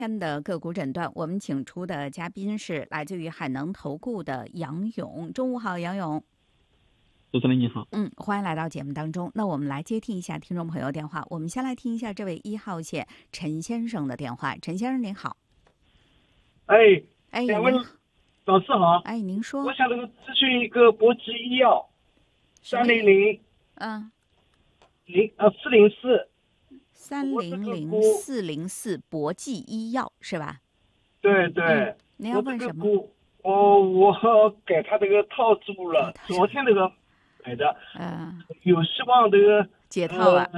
天的个股诊断，我们请出的嘉宾是来自于海能投顾的杨勇。中午好，杨勇。 主持人你好。 欢迎来到节目当中。那我们来接听一下听众朋友电话。我们先来听一下这位1号线陈先生的电话。陈先生您好。 两位老师好。 您说。 我想咨询一个博吉医药300，404。 300-404博济医药是吧？ 对对。 您要问什么？ 我给他这个套住了，昨天那个买的，有希望这个解套了。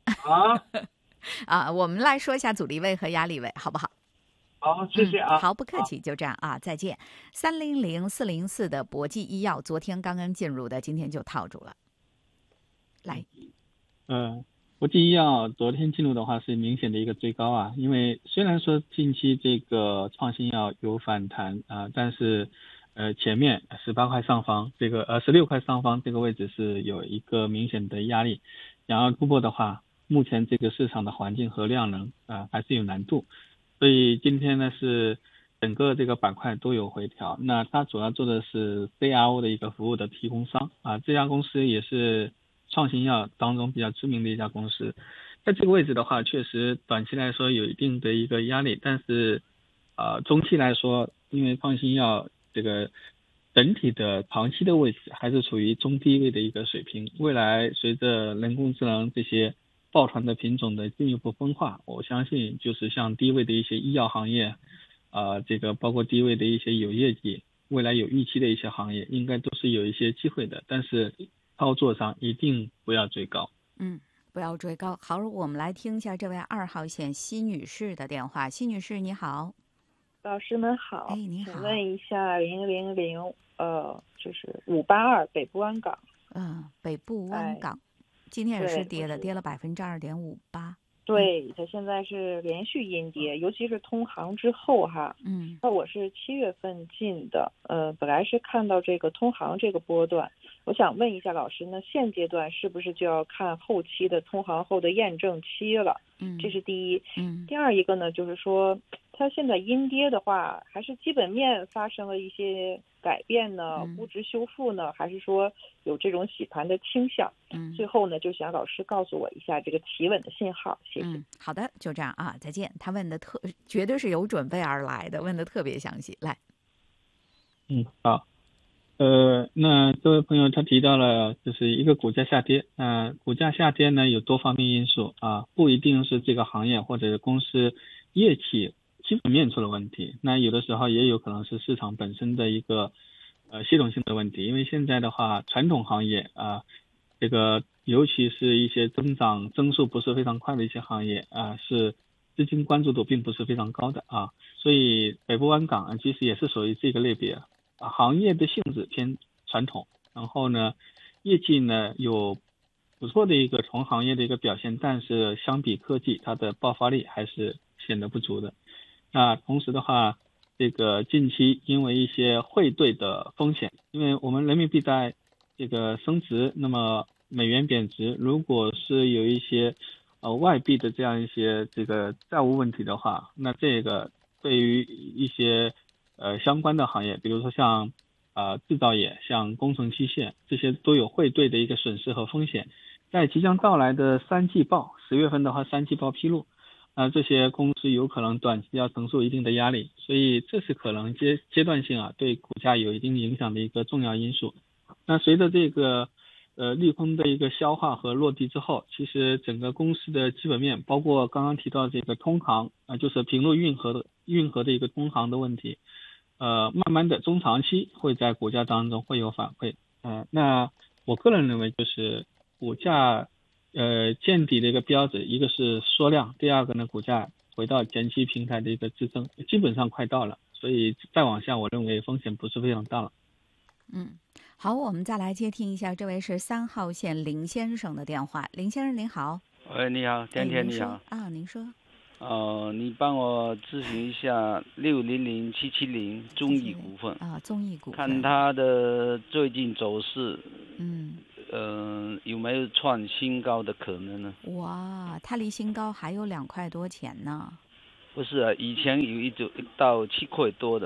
我们来说一下阻力位和压力位，好不好？ 好，谢谢啊。 好，不客气，就这样啊，再见。300-404的博济医药，昨天刚刚进入的，今天就套住了。来， 博济医药昨天进入的话是明显的一个追高啊，因为虽然说近期这个创新药有反弹啊，但是前面18块上方这个16块上方这个位置是有一个明显的压力，想要突破的话，目前这个市场的环境和量能还是有难度，所以今天呢是整个这个板块都有回调。那它主要做的是 CRO 的一个服务的提供商啊，这家公司也是创新药当中比较知名的一家公司，在这个位置的话，确实短期来说有一定的一个压力，但是中期来说，因为创新药这个整体的长期的位置还是处于中低位的一个水平，未来随着人工智能这些抱团的品种的进一步分化，我相信就是像低位的一些医药行业这个包括低位的一些有业绩未来有预期的一些行业，应该都是有一些机会的，但是操作上一定不要追高。 不要追高。好，我们来听一下这位2号线奚女士的电话。奚女士你好。 老师们好。 你好。 请问一下000就是582北部湾港。 北部湾港今天也是跌的，跌了2.58%。 对，它现在是连续阴跌，尤其是通航之后哈。那我是7月份进的，本来是看到这个通航这个波段，我想问一下老师，那现阶段是不是就要看后期的通航后的验证期了？这是第一。第二一个呢，就是说它现在阴跌的话，还是基本面发生了一些改变呢，估值修复呢，还是说有这种洗盘的倾向？最后呢，就想老师告诉我一下这个企稳的信号，谢谢。 好的，就这样啊，再见。他问的绝对是有准备而来的，问的特别详细。来， 好。那这位朋友他提到了就是一个股价下跌，股价下跌呢有多方面因素啊，不一定是这个行业或者是公司业绩基本面出了问题，那有的时候也有可能是市场本身的一个系统性的问题，因为现在的话传统行业这个尤其是一些增速不是非常快的一些行业是资金关注度并不是非常高的所以北部湾港其实也是属于这个类别。行业的性质偏传统，然后呢，业绩呢有不错的一个同行业的一个表现，但是相比科技，它的爆发力还是显得不足的。那同时的话，这个近期因为一些汇兑的风险，因为我们人民币在这个升值，那么美元贬值，如果是有一些外币的这样一些这个债务问题的话，那这个对于一些相关的行业，比如说像制造业、像工程机械，这些都有汇兑的一个损失和风险。在即将到来的3季报，10月份的话3季报披露，这些公司有可能短期要承受一定的压力，所以这是可能阶段性对股价有一定影响的一个重要因素。那随着这个利空的一个消化和落地之后，其实整个公司的基本面，包括刚刚提到这个通航就是平陆运河的一个通航的问题，慢慢的中长期会在股价当中会有反馈。那我个人认为就是股价见底的一个标志，一个是缩量，第二个呢股价回到前期平台的一个支撑，基本上快到了，所以再往下我认为风险不是非常大了。 好，我们再来接听一下，这位是3号线林先生的电话。林先生您好。 你好，天天你好。 您说。 你帮我咨询一下600770中义股份中义股份， 看它的最近走势，有没有创新高的可能呢？ 哇，它离新高还有2块多钱呢。 不是啊，以前有一到7块多的。